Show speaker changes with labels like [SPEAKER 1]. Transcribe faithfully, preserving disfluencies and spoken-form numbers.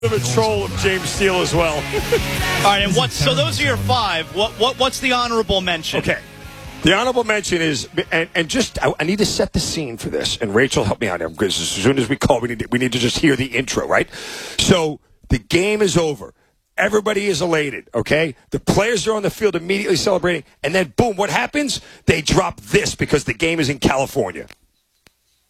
[SPEAKER 1] of a troll of James Steele as well.
[SPEAKER 2] All right, and what? So those are your five. What? What? What's the honorable mention?
[SPEAKER 1] Okay. The honorable mention is, and, and just, I, I need to set the scene for this, and Rachel, help me out here, because as soon as we call, we need to, we need to just hear the intro, right? So the game is over. Everybody is elated, okay? The players are on the field immediately celebrating, and then, boom, what happens? They drop this because the game is in California.